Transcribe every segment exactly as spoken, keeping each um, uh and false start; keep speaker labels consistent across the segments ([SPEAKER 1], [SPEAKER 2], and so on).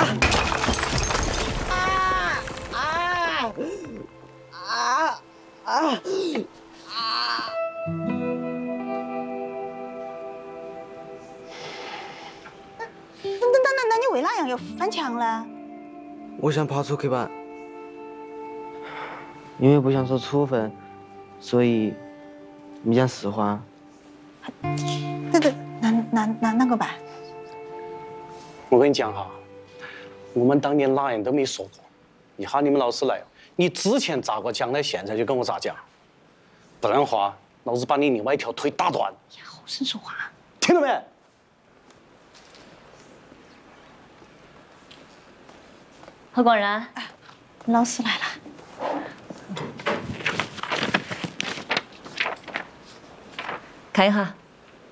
[SPEAKER 1] 啊啊！那那那那你为哪样要翻墙呢？
[SPEAKER 2] 我想跑出去吧，因为不想受处分，所以没讲实话。
[SPEAKER 1] 这这那那那那个办？
[SPEAKER 3] 我跟你讲哈，我们当年哪样都没说过，一哈你们老师来，你之前咋个讲的，现在就跟我咋讲，不然的话，老子把你另外一条腿打断。
[SPEAKER 1] 呀，好生说话，
[SPEAKER 3] 听到没？
[SPEAKER 4] 何广然，
[SPEAKER 1] 老师来了。
[SPEAKER 4] 看一下，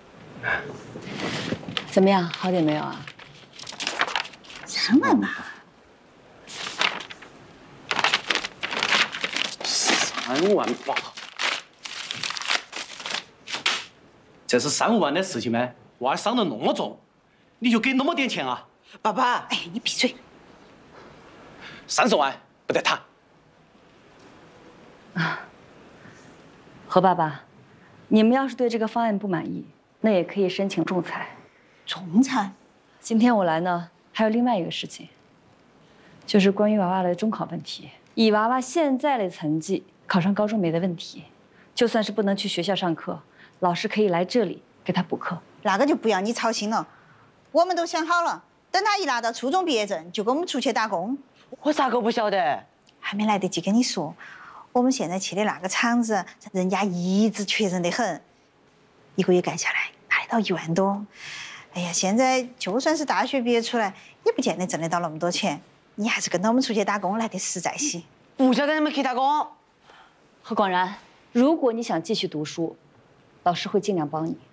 [SPEAKER 4] 怎么样？好点没有啊？
[SPEAKER 1] 三万吧。
[SPEAKER 3] 三万吧？这是三五万的事情吗？娃伤得那么重，你就给那么点钱啊？
[SPEAKER 1] 爸爸，哎，你闭嘴。
[SPEAKER 3] 三十万不得谈。
[SPEAKER 4] 啊，何爸爸，你们要是对这个方案不满意，那也可以申请仲裁。
[SPEAKER 1] 仲裁？
[SPEAKER 4] 今天我来呢，还有另外一个事情，就是关于娃娃的中考问题。以娃娃现在的成绩，考上高中没的问题，就算是不能去学校上课，老师可以来这里给他补课。
[SPEAKER 1] 那个就不要你操心了，我们都想好了，等他一拿到初中毕业证，就跟我们出去打工。
[SPEAKER 2] 我咋个不晓得？
[SPEAKER 1] 还没来得及跟你说，我们现在去的那个厂子，人家一直缺人得很，一个月干下来拿得到一万多。哎呀，现在就算是大学毕业出来，也不见得挣得到那么多钱。你还是跟着我们出去打工来得实在些。
[SPEAKER 2] 不晓得你们去打工。
[SPEAKER 4] 何广然，如果你想继续读书，老师会尽量帮你。